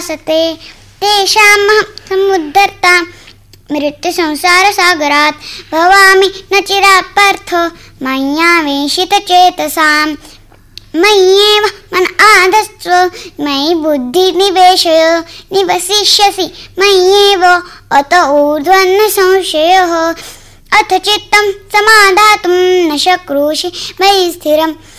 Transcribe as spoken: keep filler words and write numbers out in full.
सते तेषामहं समुद्धर्ता मृत्युसंसारसागरात् भवामि न चिरात् पार्थो मय्यावेशितचेतसाम् मय्येव मन आधत्स्व मयि बुद्धिर्निवेशय निवसिष्यसि मय्येव अत ऊर्ध्वं न संशयः अथ चित्तं समाधातुं न शक्नोषि मयि स्थिरम्